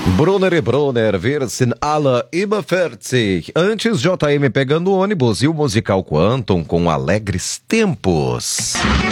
Brunner e Brunner, wir sind alle immer 40. Antes, JM pegando ônibus e o musical Quantum com Alegres Tempos.